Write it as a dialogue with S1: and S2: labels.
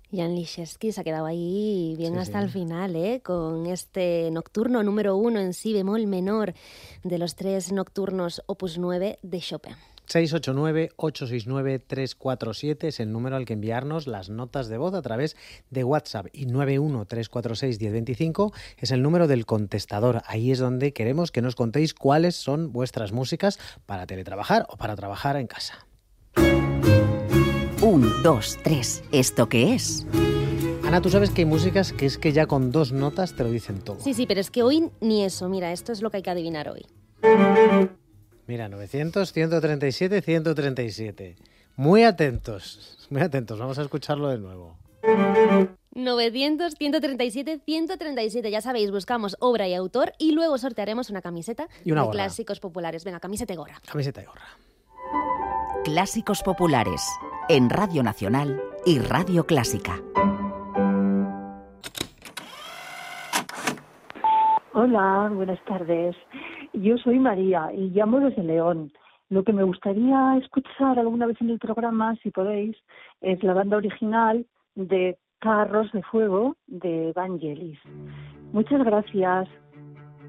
S1: Jan Liszewski se ha quedado ahí bien
S2: Sí,
S1: hasta
S2: sí.
S1: el final, con este nocturno número 1 en si bemol menor de los 3 nocturnos opus 9 de Chopin.
S2: 689-869-347 es el número al que enviarnos las notas de voz a través de WhatsApp, y 913461025 es el número del contestador. Ahí es donde queremos que nos contéis cuáles son vuestras músicas para teletrabajar o para trabajar en casa.
S3: 1, 2, 3. ¿Esto qué es?
S2: Ana, tú sabes que hay músicas que es que ya con 2 notas te lo dicen todo.
S1: Sí, pero es que hoy ni eso. Mira, esto es lo que hay que adivinar hoy.
S2: Mira, 900-137-137. Muy atentos, vamos a escucharlo de nuevo.
S1: 900-137-137. Ya sabéis, buscamos obra y autor y luego sortearemos una camiseta
S2: Y una
S1: de
S2: gorra.
S1: clásicos populares. Venga, camiseta y gorra.
S2: Camiseta y gorra.
S3: Clásicos populares en Radio Nacional y Radio Clásica.
S4: Hola, buenas tardes. Yo soy María y llamo desde León. Lo que me gustaría escuchar alguna vez en el programa, si podéis, es la banda original de Carros de Fuego de Vangelis. Muchas gracias.